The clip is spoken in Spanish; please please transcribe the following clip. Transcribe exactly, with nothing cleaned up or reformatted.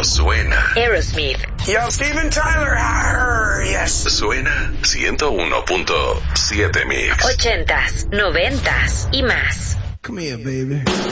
Esto suena. Aerosmith. Yo, Steven Tyler. Arr, yes. Suena ciento uno punto siete Mix. Ochentas, noventas y más. Come here, baby.